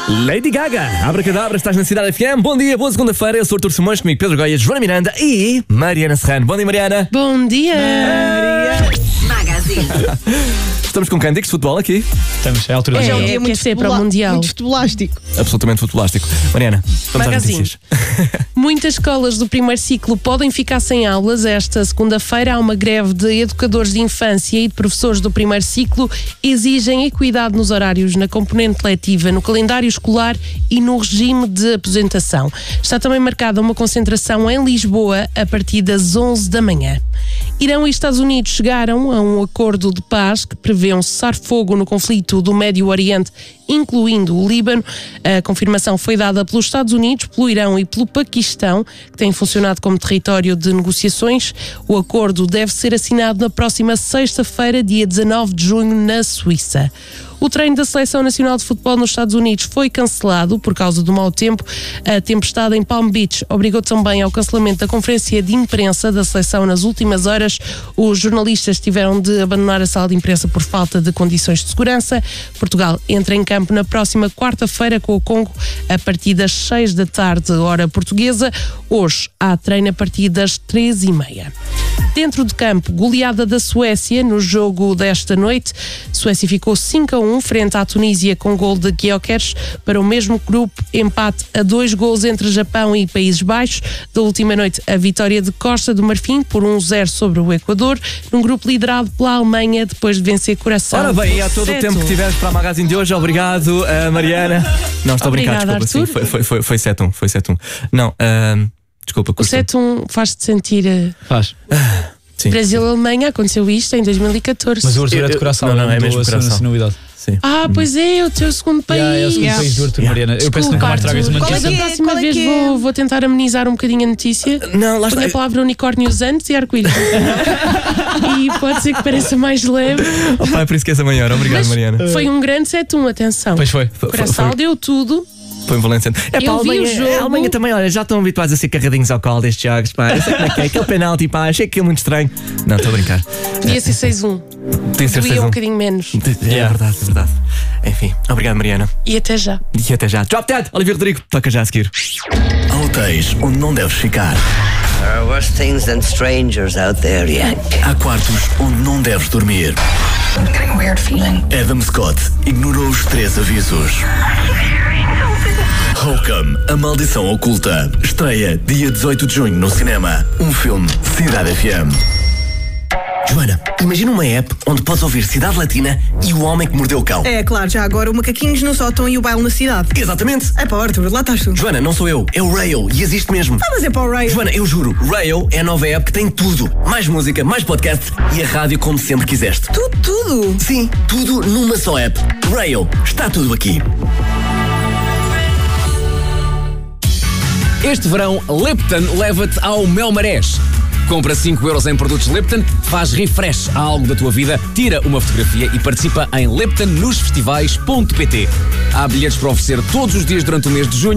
Lady Gaga, Abracadabra, estás na Cidade FM. Bom dia, boa segunda-feira. Eu sou Artur Simões, comigo Pedro Goia, Joana Miranda e Mariana Serrano. Bom dia, Mariana. Bom dia. Magazine. Estamos com cânticos de futebol aqui. Estamos, é a altura do É, dia. é muito para o Mundial. Muito futebolástico. Absolutamente futebolástico. Mariana, vamos às Magazine. notícias. Muitas escolas do primeiro ciclo podem ficar sem aulas. Esta segunda-feira há uma greve de educadores de infância e de professores do primeiro ciclo. Exigem equidade nos horários, na componente letiva, no calendário escolar e no regime de aposentação. Está também marcada uma concentração em Lisboa a partir das 11 da manhã. Irão e Estados Unidos chegaram a um acordo de paz que prevê um cessar-fogo no conflito do Médio Oriente, incluindo o Líbano. A confirmação foi dada pelos Estados Unidos, pelo Irão e pelo Paquistão, que têm funcionado como território de negociações. O acordo deve ser assinado na próxima sexta-feira, dia 19 de junho, na Suíça. O treino da Seleção Nacional de Futebol nos Estados Unidos foi cancelado por causa do mau tempo. A tempestade em Palm Beach obrigou também ao cancelamento da conferência de imprensa da seleção nas últimas horas. Os jornalistas tiveram de abandonar a sala de imprensa por falta de condições de segurança. Portugal entra em campo na próxima quarta-feira com o Congo a partir das 6 da tarde, hora portuguesa. Hoje há treino a partir das 3h30. Dentro de campo, goleada da Suécia no jogo desta noite. Suécia ficou 5-1 frente à Tunísia com gol de Gyökeres. Para o mesmo grupo, empate a 2 gols entre Japão e Países Baixos. Da última noite, a vitória de Costa do Marfim por 1-0 sobre o Equador, num grupo liderado pela Alemanha depois de vencer Coração. Ora bem, há todo o tempo que tivemos para a Magazine de hoje. Obrigado, Mariana. Não, estou a brincar, desculpa. Sim, foi 7-1. Foi 7-1. Não, desculpa. O 7-1 faz-te sentir... Faz. Brasil-Alemanha, aconteceu isto em 2014. Mas o Arthur é de coração, não, é mesmo a sua coração. nacionalidade. Sim. Pois é o teu segundo país. É o segundo país do Arthur, Mariana. Eu penso que nunca mais tragas uma Qual é notícia. que da próxima vez vou tentar amenizar um bocadinho a notícia. Não, lá está. Põe a palavra unicórnios antes e arco-íris. E pode ser que pareça mais leve. É por isso que és a maior. Obrigado, Mas Mariana. foi um grande 7-1, atenção. Pois foi. O Coração deu tudo. Foi um valente. É pá, a Eu vi o Alemanha, jogo. a Alemanha também, olha, já estão habituados a ser carradinhos ao colo destes jogos, pá. Eu sei como é que é. Aquele penalti, pá, achei aquilo muito estranho. Não, estou a brincar. Podia ser 6-1. Tem que ser Doía 6-1. um bocadinho menos. É verdade, é verdade. Enfim, obrigado, Mariana. E até já. E até já. Drop Dead, Olivia Rodrigo, toca já a seguir. Há hotéis onde não deves ficar. There are worse things than strangers out there, Yank. Há quartos onde não deves dormir. I'm getting a weird feeling. Adam Scott ignorou os 3 avisos. Hokum, A Maldição Oculta. Estreia dia 18 de junho no cinema. Um filme Cidade FM. Joana, imagina uma app onde podes ouvir Cidade Latina e O Homem que Mordeu o Cão. É claro, já agora o Macaquinhos no sótão e o baile na cidade. Exatamente. É para Arthur, lá estás tu. Joana, não sou eu, é o Rayo e existe mesmo. Mas é para o Ray. Joana, eu juro, Rayo é a nova app que tem tudo. Mais música, mais podcast e a rádio como sempre quiseste. Tudo. Sim, tudo numa só app. Rayo, está tudo aqui. Este verão, Lipton leva-te ao Melmarés. Compra 5 euros em produtos Lipton, faz refresh a algo da tua vida, tira uma fotografia e participa em liptonnosfestivais.pt. Há bilhetes para oferecer todos os dias durante o mês de junho.